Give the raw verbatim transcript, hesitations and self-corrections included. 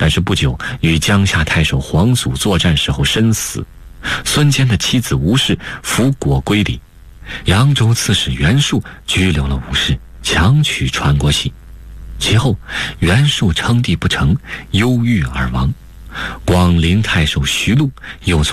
但是不久与江夏太守黄祖作战时候身死，孙坚的妻子吴氏服国归里。扬州刺史袁术拘留了吴氏，强取传国玺。其后袁术称帝不成，忧郁而亡。广陵太守徐禄又从